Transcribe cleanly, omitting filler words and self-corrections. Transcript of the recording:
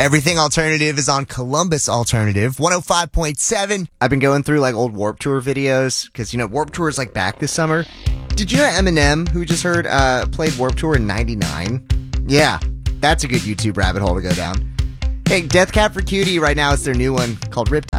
Everything Alternative is on Columbus Alternative, 105.7. I've been going through like old Warped Tour videos because, Warped Tour is like back this summer. Did you know Eminem, who we just heard, played Warped Tour in 99? Yeah, that's a good YouTube rabbit hole to go down. Hey, Death Cab for Cutie right now is their new one called Rip